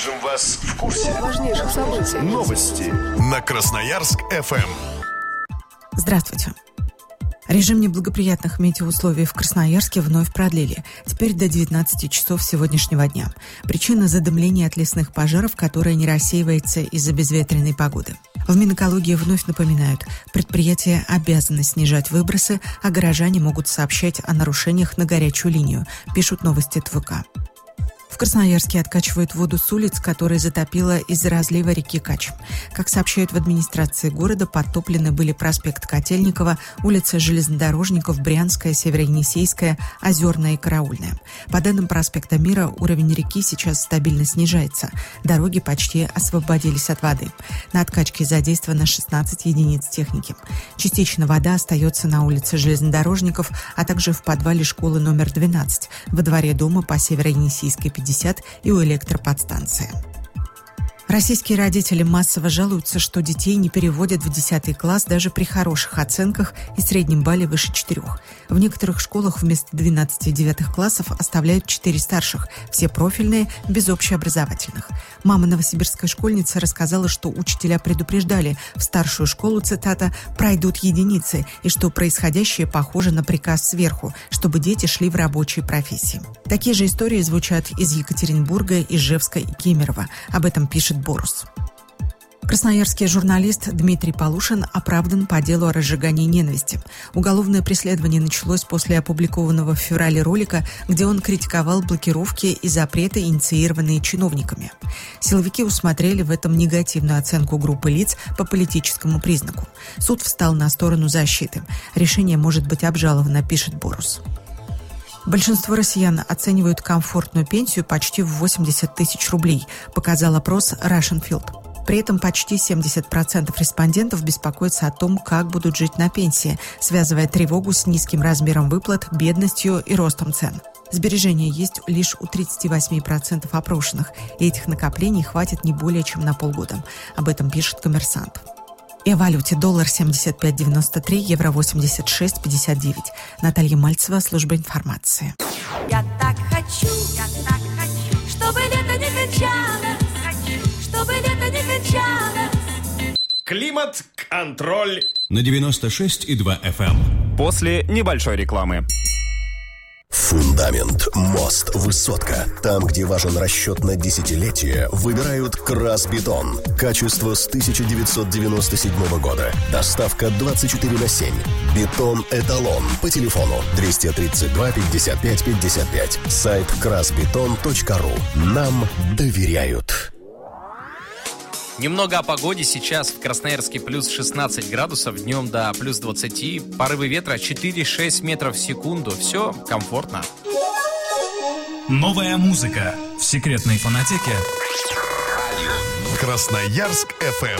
Держим вас в курсе важнейших событий. Новости на Красноярск-ФМ. Здравствуйте. Режим неблагоприятных метеоусловий в Красноярске вновь продлили. Теперь до 19 часов сегодняшнего дня. Причина – задымление от лесных пожаров, которое не рассеивается из-за безветренной погоды. В Минэкологии вновь напоминают, предприятия обязаны снижать выбросы, а горожане могут сообщать о нарушениях на горячую линию, пишут новости ТВК. В Красноярске откачивают воду с улиц, которые затопило из-за разлива реки Кач. Как сообщают в администрации города, подтоплены были проспект Котельникова, улицы Железнодорожников, Брянская, Северо-Енисейская, Озерная и Караульная. По данным проспекта Мира, уровень реки сейчас стабильно снижается. Дороги почти освободились от воды. На откачке задействовано 16 единиц техники. Частично вода остается на улице Железнодорожников, а также в подвале школы номер 12, во дворе дома по Северо-Енисейской 50 и у электроподстанции. Российские родители массово жалуются, что детей не переводят в 10 класс даже при хороших оценках и среднем балле выше 4. В некоторых школах вместо 12 и 9 классов оставляют 4 старших, все профильные, без общеобразовательных. Мама новосибирской школьницы рассказала, что учителя предупреждали, в старшую школу, цитата, «пройдут единицы», и что происходящее похоже на приказ сверху, чтобы дети шли в рабочие профессии. Такие же истории звучат из Екатеринбурга, Ижевска и Кемерово. Об этом пишет Борус. Красноярский журналист Дмитрий Полушин оправдан по делу о разжигании ненависти. Уголовное преследование началось после опубликованного в феврале ролика, где он критиковал блокировки и запреты, инициированные чиновниками. Силовики усмотрели в этом негативную оценку группы лиц по политическому признаку. Суд встал на сторону защиты. Решение может быть обжаловано, пишет Борус. Большинство россиян оценивают комфортную пенсию почти в 80 тысяч рублей, показал опрос Russian Field. При этом почти 70% респондентов беспокоятся о том, как будут жить на пенсии, связывая тревогу с низким размером выплат, бедностью и ростом цен. Сбережения есть лишь у 38% опрошенных, и этих накоплений хватит не более чем на полгода. Об этом пишет «Коммерсант». И о валюте: доллар 75.93, евро 86.59. Наталья Мальцева, служба информации. Я так хочу, чтобы лето не кончалось, чтобы лето не кончалось. Климат-контроль на 96,2 FM. После небольшой рекламы. Фундамент, мост, высотка. Там, где важен расчет на десятилетие, выбирают Красбетон. Качество с 1997 года. Доставка 24/7. Бетон-эталон. По телефону 232 55 55. Сайт красбетон.ру. Нам доверяют. Немного о погоде. Сейчас в Красноярске плюс 16 градусов, днем до плюс 20, порывы ветра 4-6 метров в секунду. Все комфортно. Новая музыка в секретной фонотеке Красноярск-ФМ.